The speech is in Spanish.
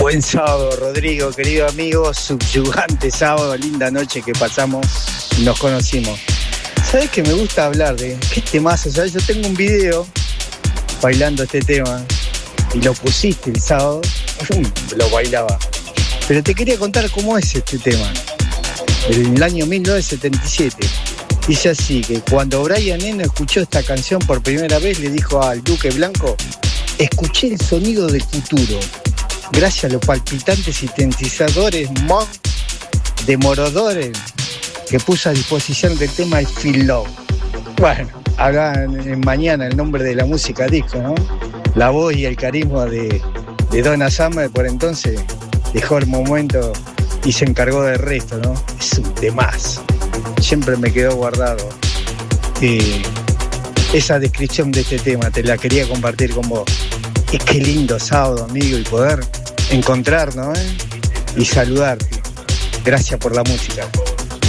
Buen sábado, Rodrigo, querido amigo, subyugante sábado, linda noche que pasamos y nos conocimos. ¿Sabés que me gusta hablar de qué temazo? ¿Sabés? Yo tengo un video bailando este tema y lo pusiste el sábado, lo bailaba. Pero te quería contar cómo es este tema. En el año 1977. Dice así, que cuando Brian Eno escuchó esta canción por primera vez, le dijo al Duque Blanco: escuché el sonido del futuro. Gracias a los palpitantes sintetizadores de Morodores que puso a disposición del tema I Feel Love. Bueno, acá en mañana el nombre de la música disco, ¿no? La voz y el carisma de Donna Summer por entonces dejó el momento y se encargó del resto, ¿no? Es un temazo. Siempre me quedó guardado esa descripción de este tema, te la quería compartir con vos. Es que lindo sábado, amigo, y poder encontrarnos, y saludarte. Gracias por la música.